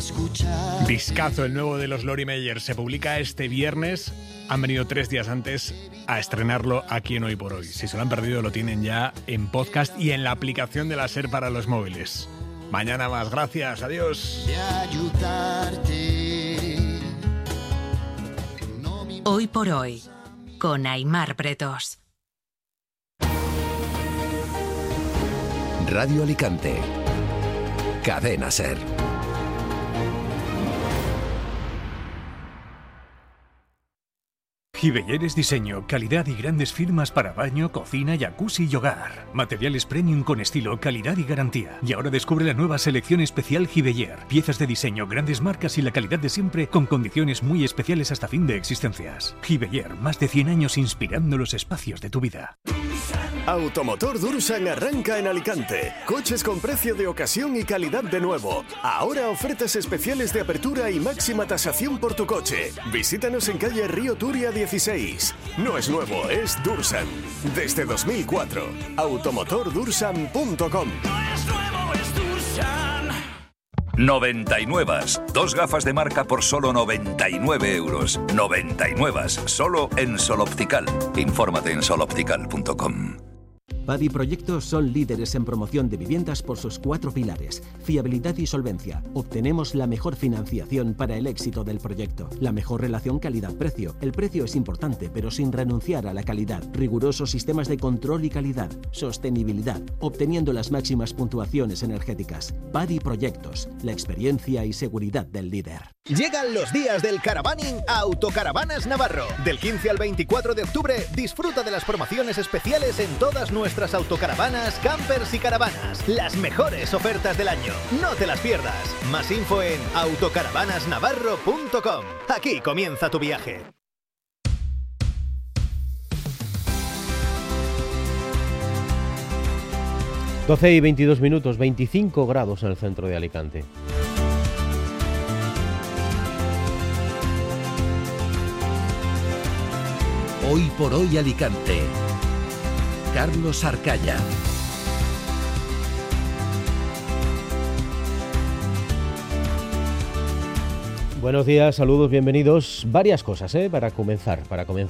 Discazo, el nuevo de los Lori Meyers, se publica este viernes. Han venido 3 días antes a estrenarlo aquí en Hoy por Hoy. Si se lo han perdido, lo tienen ya en podcast y en la aplicación de la SER para los móviles. Mañana más, gracias, adiós. Hoy por Hoy, con Aimar Bretos. Radio Alicante. Cadena SER. Giveller es diseño, calidad y grandes firmas para baño, cocina, jacuzzi y hogar. Materiales premium con estilo, calidad y garantía. Y ahora descubre la nueva selección especial Giveller. Piezas de diseño, grandes marcas y la calidad de siempre con condiciones muy especiales hasta fin de existencias. Giveller, más de 100 años inspirando los espacios de tu vida. Automotor Dursan arranca en Alicante. Coches con precio de ocasión y calidad de nuevo. Ahora ofertas especiales de apertura y máxima tasación por tu coche. Visítanos en calle Río Turia 16. No es nuevo, es Dursan. Desde 2004. Automotordursan.com. 99. 2 gafas de marca por solo 99 euros. 99. Solo en Sol Optical. Infórmate en soloptical.com. Padi Proyectos son líderes en promoción de viviendas por sus 4 pilares: fiabilidad y solvencia. Obtenemos la mejor financiación para el éxito del proyecto. La mejor relación calidad-precio. El precio es importante, pero sin renunciar a la calidad. Rigurosos sistemas de control y calidad. Sostenibilidad, obteniendo las máximas puntuaciones energéticas. Padi Proyectos, la experiencia y seguridad del líder. Llegan los días del caravaning a Autocaravanas Navarro. Del 15 al 24 de octubre, disfruta de las promociones especiales en todas nuestras autocaravanas, campers y caravanas. Las mejores ofertas del año. No te las pierdas. Más info en autocaravanasnavarro.com. Aquí comienza tu viaje. Doce y 22 minutos, 25 grados en el centro de Alicante. Hoy por Hoy Alicante. Carlos Arcaya. Buenos días, saludos, bienvenidos. Varias cosas para comenzar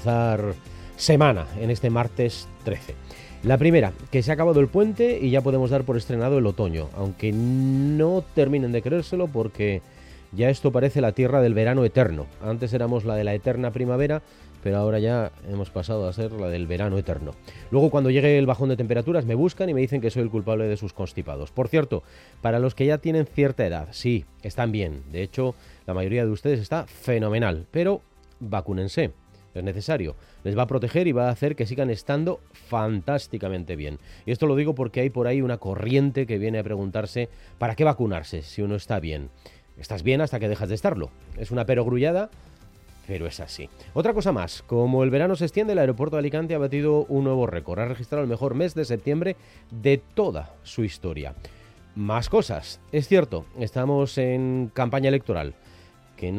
semana en este martes 13. La primera, que se ha acabado el puente y ya podemos dar por estrenado el otoño, aunque no terminen de creérselo porque ya esto parece la tierra del verano eterno. Antes éramos la de la eterna primavera, pero ahora ya hemos pasado a ser la del verano eterno. Luego, cuando llegue el bajón de temperaturas, me buscan y me dicen que soy el culpable de sus constipados. Por cierto, para los que ya tienen cierta edad, sí, están bien. De hecho, la mayoría de ustedes está fenomenal, pero vacúnense. Es necesario. Les va a proteger y va a hacer que sigan estando fantásticamente bien. Y esto lo digo porque hay por ahí una corriente que viene a preguntarse ¿para qué vacunarse si uno está bien? Estás bien hasta que dejas de estarlo. Es una perogrullada, pero es así. Otra cosa más, como el verano se extiende, el aeropuerto de Alicante ha batido un nuevo récord. Ha registrado el mejor mes de septiembre de toda su historia. Más cosas. Es cierto, estamos en campaña electoral. Que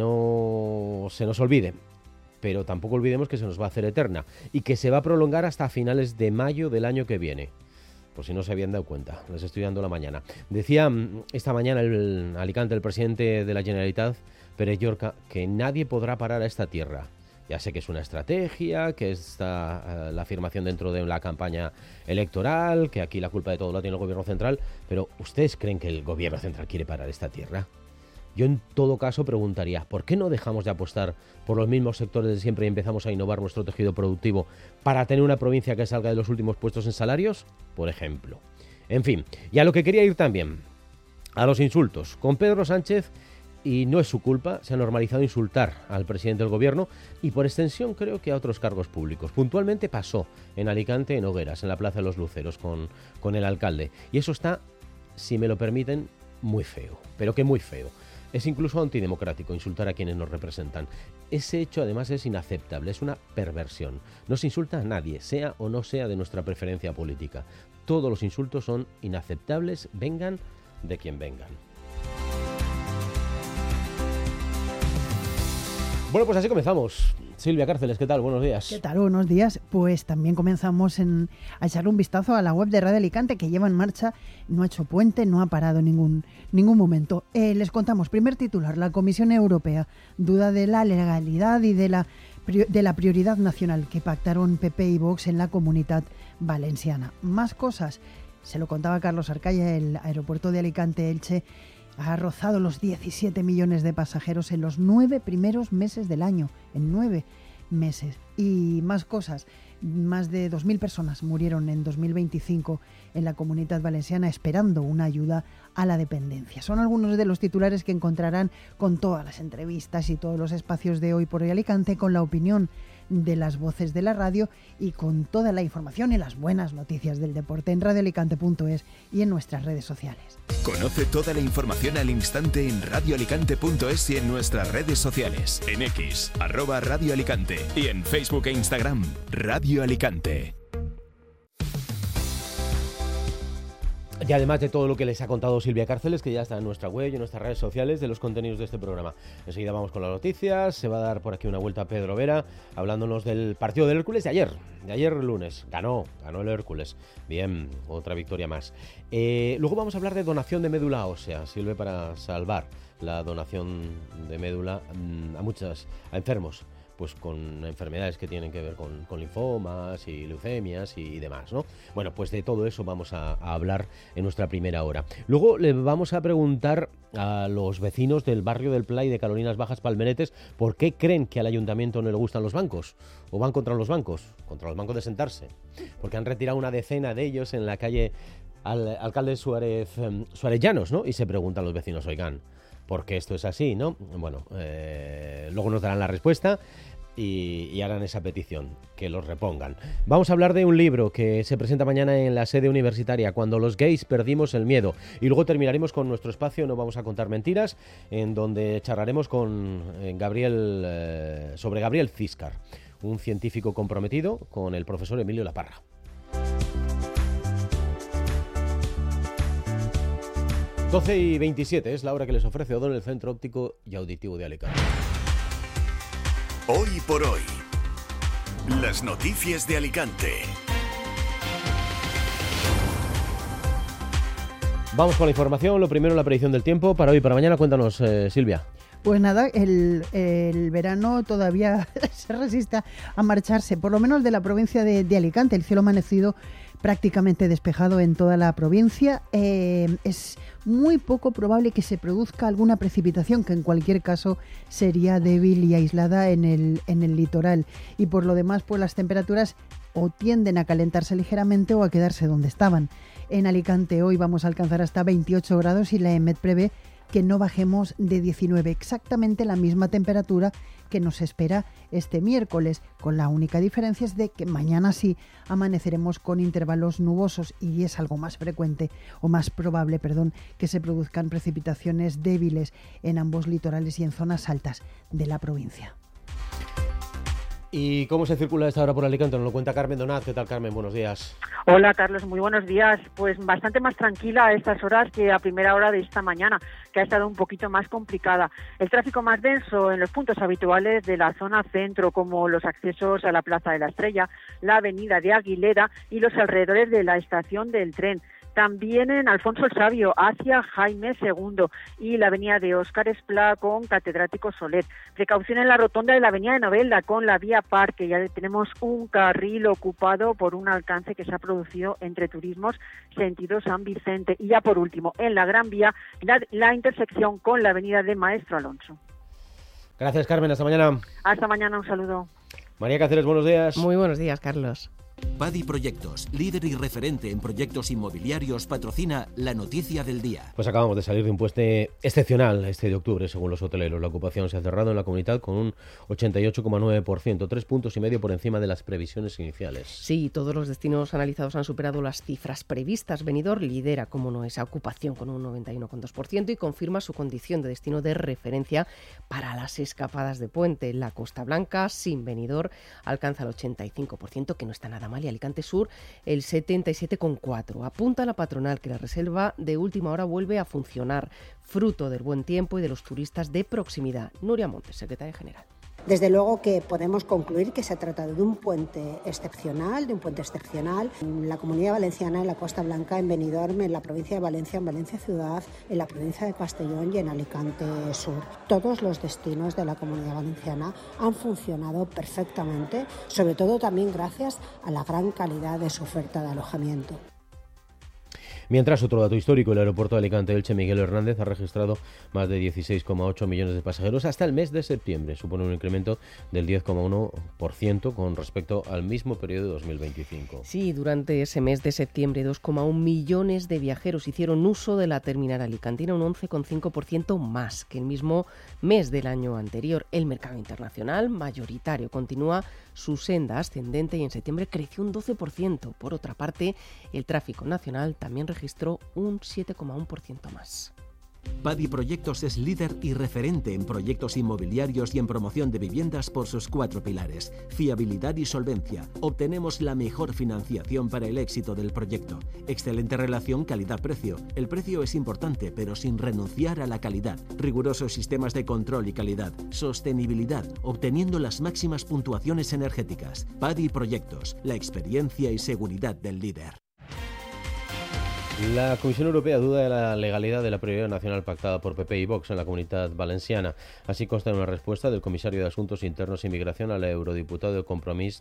no se nos olvide. Pero tampoco olvidemos que se nos va a hacer eterna y que se va a prolongar hasta finales de mayo del año que viene. Por si no se habían dado cuenta, les estoy dando la mañana. Decía esta mañana el Alicante, el presidente de la Generalitat, Pérez Llorca, que nadie podrá parar a esta tierra. Ya sé que es una estrategia, que está la afirmación dentro de la campaña electoral, que aquí la culpa de todo la tiene el gobierno central, pero ¿ustedes creen que el gobierno central quiere parar esta tierra? Yo en todo caso preguntaría, ¿por qué no dejamos de apostar por los mismos sectores de siempre y empezamos a innovar nuestro tejido productivo para tener una provincia que salga de los últimos puestos en salarios? Por ejemplo. En fin, y a lo que quería ir también, a los insultos. Con Pedro Sánchez, y no es su culpa, se ha normalizado insultar al presidente del gobierno y por extensión creo que a otros cargos públicos. Puntualmente pasó en Alicante, en Hogueras, en la Plaza de los Luceros, con el alcalde. Y eso está, si me lo permiten, muy feo, pero que muy feo. Es incluso antidemocrático insultar a quienes nos representan. Ese hecho además es inaceptable, es una perversión. No se insulta a nadie, sea o no sea de nuestra preferencia política. Todos los insultos son inaceptables, vengan de quien vengan. Bueno, pues así comenzamos. Silvia Cárceles, ¿qué tal? Buenos días. ¿Qué tal? Buenos días. Pues también comenzamos a echarle un vistazo a la web de Radio Alicante, que lleva en marcha, no ha hecho puente, no ha parado ningún momento. Les contamos, primer titular, la Comisión Europea duda de la legalidad y de la prioridad nacional que pactaron PP y Vox en la Comunitat Valenciana. Más cosas, se lo contaba Carlos Arcaya, el aeropuerto de Alicante-Elche ha rozado los 17 millones de pasajeros en los 9 primeros meses del año, en 9 meses. Y más cosas, más de 2.000 personas murieron en 2025 en la Comunitat Valenciana esperando una ayuda a la dependencia. Son algunos de los titulares que encontrarán con todas las entrevistas y todos los espacios de Hoy por Hoy Alicante, con la opinión de las voces de la radio y con toda la información y las buenas noticias del deporte en radioalicante.es y en nuestras redes sociales. Conoce toda la información al instante en radioalicante.es y en nuestras redes sociales, en X, @radioalicante y en Facebook e Instagram, Radio Alicante. Y además de todo lo que les ha contado Silvia Cárceles, que ya está en nuestra web y en nuestras redes sociales, de los contenidos de este programa. Enseguida vamos con las noticias, se va a dar por aquí una vuelta a Pedro Vera, hablándonos del partido del Hércules de ayer lunes. Ganó el Hércules. Bien, otra victoria más. Luego vamos a hablar de donación de médula ósea. Sirve para salvar la donación de médula a enfermos, pues con enfermedades que tienen que ver con linfomas y leucemias y demás, ¿no? Bueno, pues de todo eso vamos a hablar en nuestra primera hora. Luego le vamos a preguntar a los vecinos del barrio del Pla y de Carolinas Bajas Palmeretes por qué creen que al ayuntamiento no le gustan los bancos, o van contra los bancos de sentarse, porque han retirado una decena de ellos en la calle Alcalde Suárez Llanos, ¿no? Y se preguntan los vecinos, oigan, ¿por qué esto es así, no? Bueno, luego nos darán la respuesta y harán esa petición, que los repongan. Vamos a hablar de un libro que se presenta mañana en la sede universitaria, Cuando los gays perdimos el miedo. Y luego terminaremos con nuestro espacio No vamos a contar mentiras, en donde charlaremos con sobre Gabriel Císcar, un científico comprometido con el profesor Emilio Laparra. 12:27 es la hora que les ofrece Odón, el Centro Óptico y Auditivo de Alicante. Hoy por hoy, las noticias de Alicante. Vamos con la información. Lo primero, la predicción del tiempo para hoy y para mañana. Cuéntanos, Silvia. Pues nada, el verano todavía se resiste a marcharse, por lo menos de la provincia de Alicante. El cielo amanecido prácticamente despejado en toda la provincia. Es muy poco probable que se produzca alguna precipitación, que en cualquier caso sería débil y aislada en el litoral. Y por lo demás, pues las temperaturas o tienden a calentarse ligeramente o a quedarse donde estaban. En Alicante hoy vamos a alcanzar hasta 28 grados y la EMET prevé que no bajemos de 19, exactamente la misma temperatura que nos espera este miércoles, con la única diferencia es de que mañana sí amaneceremos con intervalos nubosos y es algo más frecuente o más probable, que se produzcan precipitaciones débiles en ambos litorales y en zonas altas de la provincia. ¿Y cómo se circula a esta hora por Alicante? Nos lo cuenta Carmen Donat. ¿Qué tal, Carmen? Buenos días. Hola, Carlos. Muy buenos días. Pues bastante más tranquila a estas horas que a primera hora de esta mañana, que ha estado un poquito más complicada. El tráfico más denso en los puntos habituales de la zona centro, como los accesos a la Plaza de la Estrella, la avenida de Aguilera y los alrededores de la estación del tren. También en Alfonso el Sabio, hacia Jaime II, y la avenida de Óscar Esplá con Catedrático Soler. Precaución en la rotonda de la avenida de Novelda con la vía Parque. Ya tenemos un carril ocupado por un alcance que se ha producido entre Turismos sentido San Vicente. Y ya por último, en la Gran Vía, la intersección con la avenida de Maestro Alonso. Gracias, Carmen. Hasta mañana. Hasta mañana. Un saludo. María Cáceres, buenos días. Muy buenos días, Carlos. Padi Proyectos, líder y referente en proyectos inmobiliarios, patrocina la noticia del día. Pues acabamos de salir de un puente excepcional este de octubre, según los hoteleros. La ocupación se ha cerrado en la comunidad con un 88,9%, 3 puntos y medio por encima de las previsiones iniciales. Sí, todos los destinos analizados han superado las cifras previstas. Benidorm lidera, como no, esa ocupación con un 91,2% y confirma su condición de destino de referencia para las escapadas de puente. La Costa Blanca, sin Benidorm, alcanza el 85%, que no está nada mal, y Alicante Sur el 77,4%. Apunta la patronal que la reserva de última hora vuelve a funcionar, fruto del buen tiempo y de los turistas de proximidad. Nuria Montes, secretaria general. Desde luego que podemos concluir que se ha tratado de un puente excepcional, en la Comunidad Valenciana, en la Costa Blanca, en Benidorm, en la provincia de Valencia, en Valencia Ciudad, en la provincia de Castellón y en Alicante Sur. Todos los destinos de la Comunidad Valenciana han funcionado perfectamente, sobre todo también gracias a la gran calidad de su oferta de alojamiento. Mientras, otro dato histórico, el aeropuerto de Alicante-Elche Miguel Hernández ha registrado más de 16,8 millones de pasajeros hasta el mes de septiembre. Supone un incremento del 10,1% con respecto al mismo periodo de 2025. Sí, durante ese mes de septiembre 2,1 millones de viajeros hicieron uso de la terminal alicantina, un 11,5% más que el mismo mes del año anterior. El mercado internacional mayoritario continúa su senda ascendente y en septiembre creció un 12%. Por otra parte, el tráfico nacional también registró un 7,1% más. Padi Proyectos es líder y referente en proyectos inmobiliarios y en promoción de viviendas por sus 4 pilares: fiabilidad y solvencia. Obtenemos la mejor financiación para el éxito del proyecto. Excelente relación calidad-precio. El precio es importante, pero sin renunciar a la calidad. Rigurosos sistemas de control y calidad. Sostenibilidad, obteniendo las máximas puntuaciones energéticas. Padi Proyectos, la experiencia y seguridad del líder. La Comisión Europea duda de la legalidad de la prioridad nacional pactada por PP y Vox en la Comunitat Valenciana. Así consta en una respuesta del comisario de Asuntos Internos y Migración al eurodiputado de Compromís,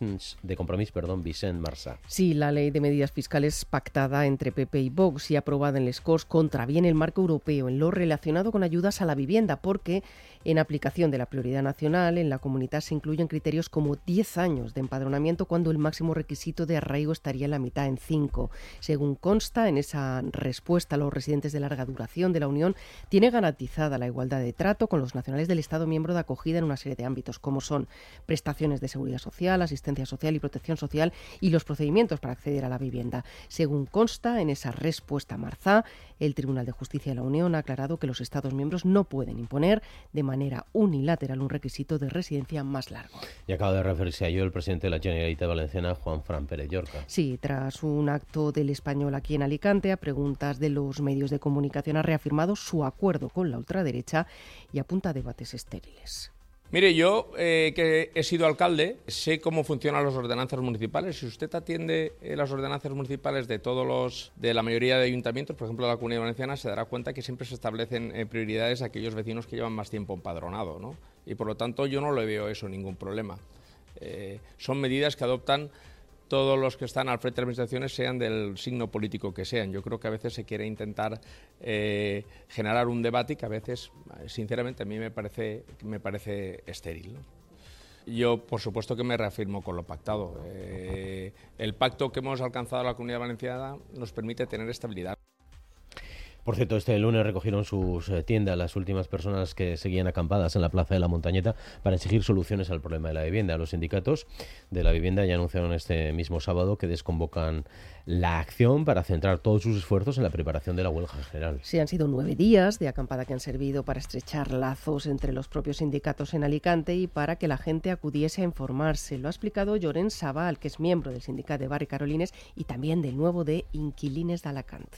Vicent Marsà. Sí, la ley de medidas fiscales pactada entre PP y Vox y aprobada en les Corts contraviene el marco europeo en lo relacionado con ayudas a la vivienda, porque en aplicación de la prioridad nacional en la comunidad se incluyen criterios como 10 años de empadronamiento cuando el máximo requisito de arraigo estaría en la mitad, en 5. Según consta en esa respuesta, los residentes de larga duración de la Unión tiene garantizada la igualdad de trato con los nacionales del Estado miembro de acogida en una serie de ámbitos, como son prestaciones de seguridad social, asistencia social y protección social y los procedimientos para acceder a la vivienda. Según consta en esa respuesta Marsà, el Tribunal de Justicia de la Unión ha aclarado que los Estados miembros no pueden imponer de manera unilateral un requisito de residencia más largo. Y acaba de referirse a ello el presidente de la Generalitat Valenciana, Juanfran Pérez Llorca. Sí, tras un acto del Español aquí en Alicante, a preguntas de los medios de comunicación, ha reafirmado su acuerdo con la ultraderecha y apunta a debates estériles. Mire, yo que he sido alcalde, sé cómo funcionan las ordenanzas municipales. Si usted atiende las ordenanzas municipales de la mayoría de ayuntamientos, por ejemplo de la Comunidad Valenciana, se dará cuenta que siempre se establecen prioridades a aquellos vecinos que llevan más tiempo empadronado, ¿no? Y por lo tanto yo no le veo eso ningún problema. Son medidas que adoptan todos los que están al frente de las administraciones, sean del signo político que sean. Yo creo que a veces se quiere intentar generar un debate que a veces, sinceramente, a mí me parece estéril, ¿no? Yo, por supuesto, que me reafirmo con lo pactado. El pacto que hemos alcanzado en la Comunidad Valenciana nos permite tener estabilidad. Por cierto, este lunes recogieron sus tiendas las últimas personas que seguían acampadas en la Plaza de la Montañeta para exigir soluciones al problema de la vivienda. Los sindicatos de la vivienda ya anunciaron este mismo sábado que desconvocan la acción para centrar todos sus esfuerzos en la preparación de la huelga general. Sí, han sido 9 días de acampada que han servido para estrechar lazos entre los propios sindicatos en Alicante y para que la gente acudiese a informarse. Lo ha explicado Llorenç Sabal, que es miembro del sindicato de Barri Carolines y también del nuevo de Inquilines de Alacant.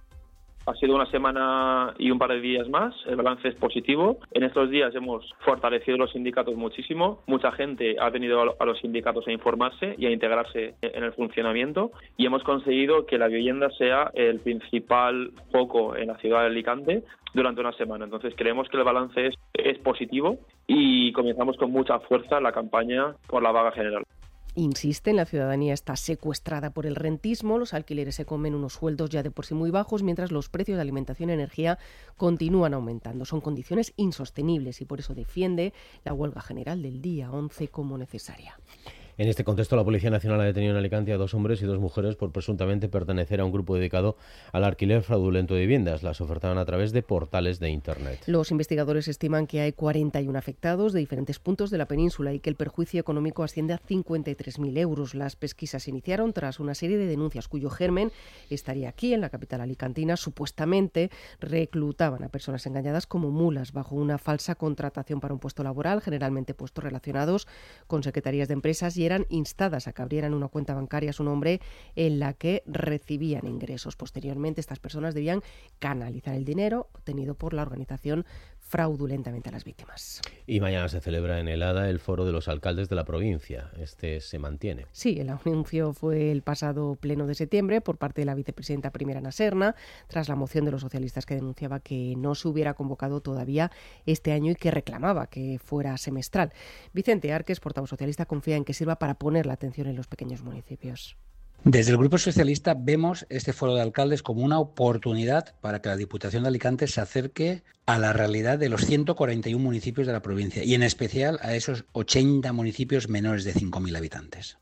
Ha sido una semana y un par de días más, el balance es positivo. En estos días hemos fortalecido los sindicatos muchísimo, mucha gente ha venido a los sindicatos a informarse y a integrarse en el funcionamiento y hemos conseguido que la vivienda sea el principal foco en la ciudad de Alicante durante una semana. Entonces creemos que el balance es positivo y comenzamos con mucha fuerza la campaña por la vaga general. Insisten, la ciudadanía está secuestrada por el rentismo, los alquileres se comen unos sueldos ya de por sí muy bajos, mientras los precios de alimentación y energía continúan aumentando. Son condiciones insostenibles y por eso defiende la huelga general del día 11 como necesaria. En este contexto, la Policía Nacional ha detenido en Alicante a 2 hombres y 2 mujeres por presuntamente pertenecer a un grupo dedicado al alquiler fraudulento de viviendas. Las ofertaban a través de portales de Internet. Los investigadores estiman que hay 41 afectados de diferentes puntos de la península y que el perjuicio económico asciende a 53.000 euros. Las pesquisas se iniciaron tras una serie de denuncias cuyo germen estaría aquí, en la capital alicantina. Supuestamente reclutaban a personas engañadas como mulas bajo una falsa contratación para un puesto laboral, generalmente puestos relacionados con secretarías de empresas, y eran instadas a que abrieran una cuenta bancaria a su nombre en la que recibían ingresos. Posteriormente, estas personas debían canalizar el dinero obtenido por la organización fraudulentamente a las víctimas. Y mañana se celebra en el ADA el foro de los alcaldes de la provincia. Este se mantiene. Sí, el anuncio fue el pasado pleno de septiembre por parte de la vicepresidenta primera Ana Serna, tras la moción de los socialistas que denunciaba que no se hubiera convocado todavía este año y que reclamaba que fuera semestral. Vicente Arques, portavoz socialista, confía en que sirva para poner la atención en los pequeños municipios. Desde el Grupo Socialista vemos este foro de alcaldes como una oportunidad para que la Diputación de Alicante se acerque a la realidad de los 141 municipios de la provincia y en especial a esos 80 municipios menores de 5.000 habitantes.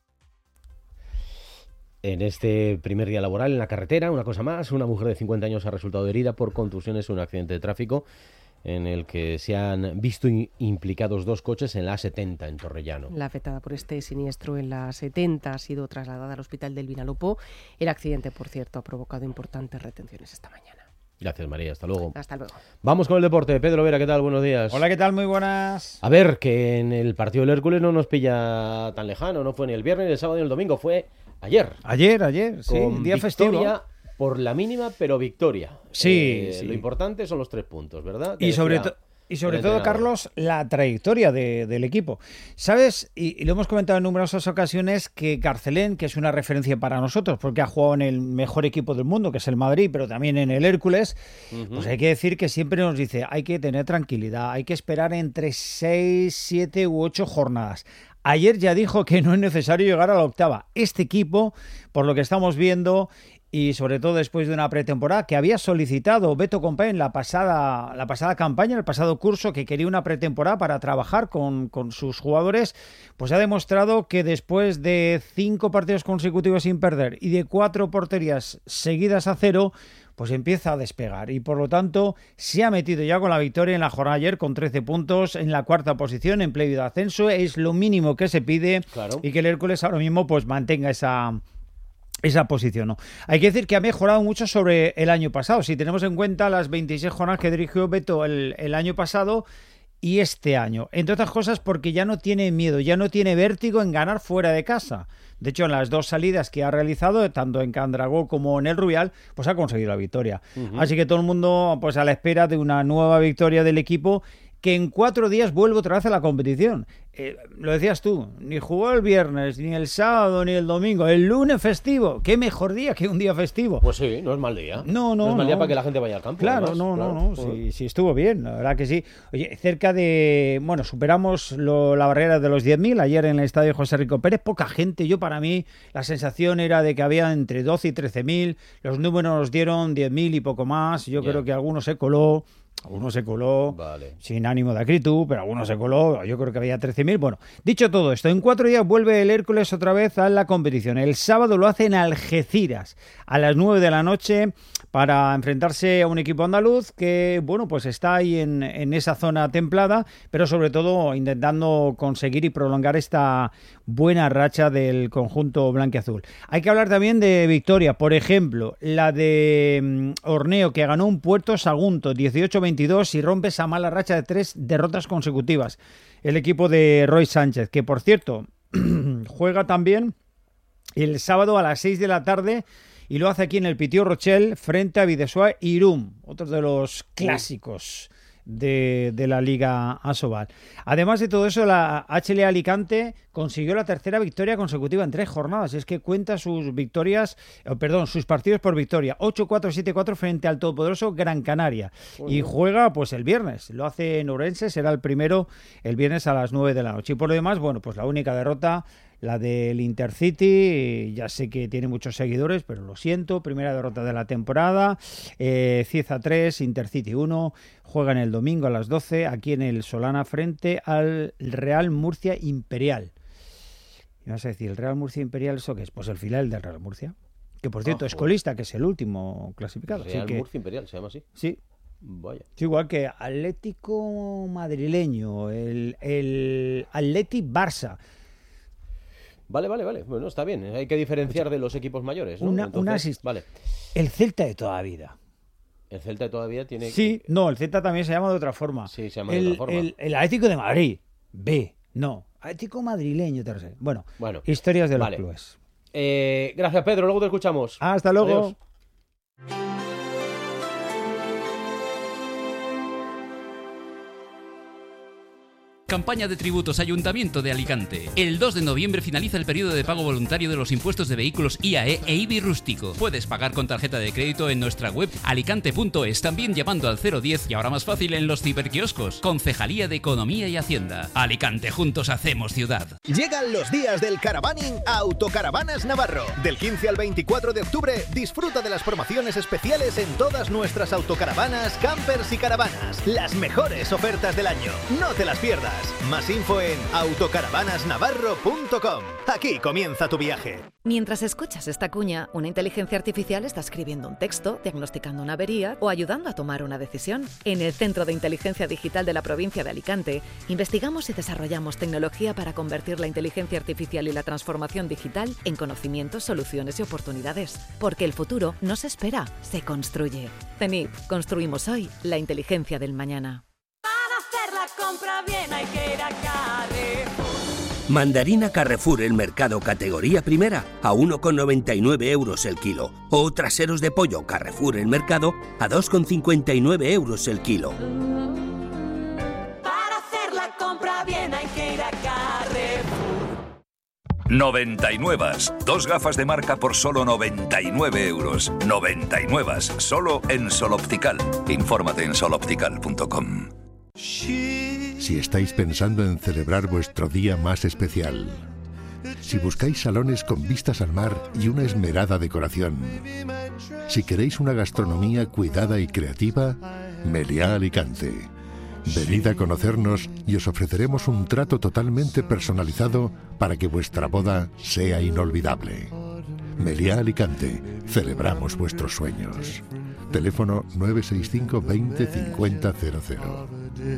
En este primer día laboral en la carretera, una cosa más, una mujer de 50 años ha resultado herida por contusiones en un accidente de tráfico en el que se han visto implicados 2 coches en la A70 en Torrellano. La afectada por este siniestro en la A70 ha sido trasladada al hospital del Vinalopó. El accidente, por cierto, ha provocado importantes retenciones esta mañana. Gracias, María. Hasta luego. Hasta luego. Vamos con el deporte. Pedro Vera, ¿qué tal? Buenos días. Hola, ¿qué tal? Muy buenas. A ver, que en el partido del Hércules no nos pilla tan lejano. No fue ni el viernes, ni el sábado, ni el domingo. Fue ayer. Ayer, sí. Día festivo. Por la mínima, pero victoria. Sí. Lo importante son los 3 puntos, ¿verdad? Y sobre todo, Carlos, la trayectoria del equipo. ¿Sabes? Y lo hemos comentado en numerosas ocasiones que Carcelén, que es una referencia para nosotros, porque ha jugado en el mejor equipo del mundo, que es el Madrid, pero también en el Hércules, pues hay que decir que siempre nos dice, hay que tener tranquilidad, hay que esperar entre 6, 7 u 8 jornadas. Ayer ya dijo que no es necesario llegar a la 8ª. Este equipo, por lo que estamos viendo, y sobre todo después de una pretemporada que había solicitado Beto Compé en la pasada campaña, el pasado curso, que quería una pretemporada para trabajar con sus jugadores, pues ha demostrado que después de 5 partidos consecutivos sin perder y de 4 porterías seguidas a 0, pues empieza a despegar y por lo tanto se ha metido ya con la victoria en la jornada ayer con 13 puntos en la 4ª posición en playoff de ascenso. Es lo mínimo que se pide, claro. Y que el Hércules ahora mismo pues mantenga esa posición, ¿no? Hay que decir que ha mejorado mucho sobre el año pasado. Si tenemos en cuenta las 26 jornadas que dirigió Beto el año pasado y este año, entre otras cosas porque ya no tiene miedo, ya no tiene vértigo en ganar fuera de casa. De hecho, en las 2 salidas que ha realizado, tanto en Candragó como en el Rubial, pues ha conseguido la victoria. Así que todo el mundo pues a la espera de una nueva victoria del equipo, que en 4 días vuelve otra vez a la competición. Lo decías tú, ni jugó el viernes, ni el sábado, ni el domingo. El lunes festivo. ¿Qué mejor día que un día festivo? Pues sí, no es mal día. No es mal día para que la gente vaya al campo. Claro, además, sí, estuvo bien, la verdad que sí. Oye, cerca de... Bueno, superamos la barrera de los 10.000 ayer en el estadio José Rico Pérez. Poca gente. Yo, para mí, la sensación era de que había entre 12 y 13.000. Los números nos dieron 10.000 y poco más. Yo creo que alguno se coló. Vale. Sin ánimo de acritud, pero algunos se coló, yo creo que había 13.000. Bueno, dicho todo esto, en 4 días vuelve el Hércules otra vez a la competición. El sábado lo hace en Algeciras, a las 9 de la noche, para enfrentarse a un equipo andaluz que, bueno, pues está ahí en esa zona templada, pero sobre todo intentando conseguir y prolongar esta buena racha del conjunto blanquiazul. Hay que hablar también de victoria, por ejemplo, la de Orneo, que ganó un Puerto Sagunto 18-22 y rompe esa mala racha de 3 derrotas consecutivas. El equipo de Roy Sánchez, que por cierto juega también el sábado a las 6 de la tarde y lo hace aquí en el Pitió Rochelle frente a Bidasoa Irún, otro de los clásicos de la Liga Asobal. Además de todo eso, la HL Alicante consiguió la 3ª victoria consecutiva en 3 jornadas. Es que cuenta sus partidos por victoria. 8-4, 7-4 frente al todopoderoso Gran Canaria. Y juega pues el viernes. Lo hace en Ourense, será el primero el viernes a las 9 de la noche. Y por lo demás, bueno, pues la única derrota, la del Intercity, ya sé que tiene muchos seguidores, pero lo siento, primera derrota de la temporada. Cieza 3, Intercity 1, juegan el domingo a las 12 aquí en el Solana frente al Real Murcia Imperial. Y vas a decir, ¿el Real Murcia Imperial eso qué es? Pues el filial del Real Murcia, que por cierto es colista, que es el último clasificado. Real Murcia Imperial, ¿se llama así? Sí. Vaya. Es igual que Atlético Madrileño, el Atleti Barça. Vale. Bueno, está bien. Hay que diferenciar de los equipos mayores, ¿no? Vale. El Celta de toda vida. El Celta de toda vida tiene... Sí, no, el Celta también se llama de otra forma. Sí, se llama de otra forma. El Atlético de Madrid. Atlético Madrileño, tercero. Bueno, historias de los clubes. Gracias, Pedro. Luego te escuchamos. Hasta luego. Adiós. Campaña de tributos Ayuntamiento de Alicante. El 2 de noviembre finaliza el periodo de pago voluntario de los impuestos de vehículos IAE e IBI rústico. Puedes pagar con tarjeta de crédito en nuestra web alicante.es, también llamando al 010 y ahora más fácil en los ciberquioscos. Concejalía de Economía y Hacienda. Alicante, juntos hacemos ciudad. Llegan los días del caravaning a Autocaravanas Navarro. Del 15 al 24 de octubre disfruta de las promociones especiales en todas nuestras autocaravanas, campers y caravanas. Las mejores ofertas del año. No te las pierdas. Más info en autocaravanasnavarro.com. Aquí comienza tu viaje. Mientras escuchas esta cuña, una inteligencia artificial está escribiendo un texto, diagnosticando una avería o ayudando a tomar una decisión. En el Centro de Inteligencia Digital de la provincia de Alicante, investigamos y desarrollamos tecnología para convertir la inteligencia artificial y la transformación digital en conocimientos, soluciones y oportunidades. Porque el futuro no se espera, se construye. CENIP, construimos hoy la inteligencia del mañana. Compra bien, hay que ir a Carrefour. Mandarina Carrefour, el mercado categoría primera, a 1,99 € el kilo. O traseros de pollo Carrefour, el mercado, a 2,59 € el kilo. Para hacer la compra bien, hay que ir a Carrefour. 99. 2 gafas de marca por solo 99 euros. 99. Solo en Sol Optical. Infórmate en soloptical.com. Si estáis pensando en celebrar vuestro día más especial, si buscáis salones con vistas al mar y una esmerada decoración, si queréis una gastronomía cuidada y creativa, Meliá Alicante. Venid a conocernos y os ofreceremos un trato totalmente personalizado para que vuestra boda sea inolvidable. Meliá Alicante, celebramos vuestros sueños. Teléfono 965 20 50 00.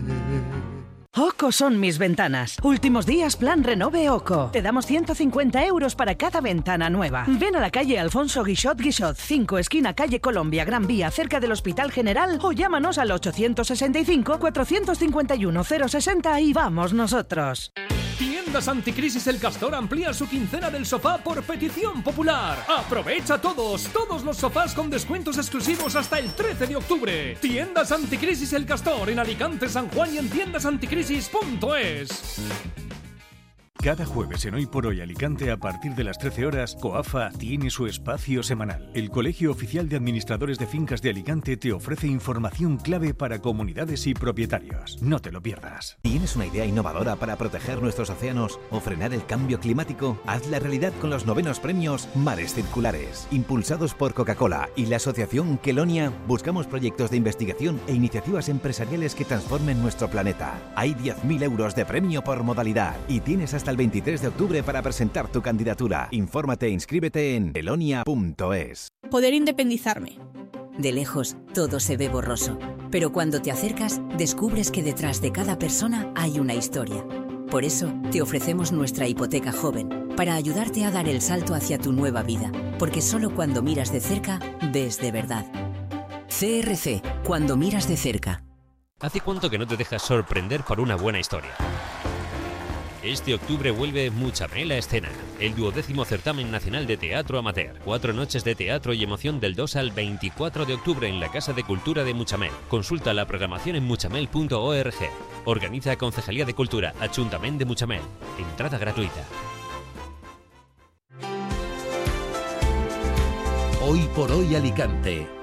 OCO son mis ventanas. Últimos días plan Renove OCO. Te damos 150 € para cada ventana nueva. Ven a la calle Alfonso Guixot 5, esquina calle Colombia, Gran Vía, cerca del Hospital General, o llámanos al 865 451 060 y vamos nosotros. Tiendas Anticrisis El Castor amplía su quincena del sofá por petición popular. Aprovecha todos los sofás con descuentos exclusivos hasta el 13 de octubre. Tiendas Anticrisis El Castor en Alicante, San Juan y en tiendasanticrisis.es. Cada jueves en Hoy por Hoy Alicante, a partir de las 13 horas, COAFA tiene su espacio semanal. El Colegio Oficial de Administradores de Fincas de Alicante te ofrece información clave para comunidades y propietarios. No te lo pierdas. ¿Tienes una idea innovadora para proteger nuestros océanos o frenar el cambio climático? Hazla realidad con los 9º premios Mares Circulares. Impulsados por Coca-Cola y la asociación Quelonia, buscamos proyectos de investigación e iniciativas empresariales que transformen nuestro planeta. Hay 10.000 € de premio por modalidad y tienes hasta el 23 de octubre para presentar tu candidatura. Infórmate e inscríbete en elonia.es. Poder independizarme. De lejos, todo se ve borroso, pero cuando te acercas, descubres que detrás de cada persona hay una historia. Por eso, te ofrecemos nuestra hipoteca joven, para ayudarte a dar el salto hacia tu nueva vida, porque solo cuando miras de cerca, ves de verdad. CRC, cuando miras de cerca. ¿Hace cuánto que no te dejas sorprender por una buena historia? Este octubre vuelve Muchamel a escena, el 12º certamen nacional de teatro amateur. 4 noches de teatro y emoción del 2 al 24 de octubre en la Casa de Cultura de Muchamel. Consulta la programación en muchamel.org. Organiza Concejalía de Cultura, Ayuntamiento de Muchamel. Entrada gratuita. Hoy por Hoy Alicante.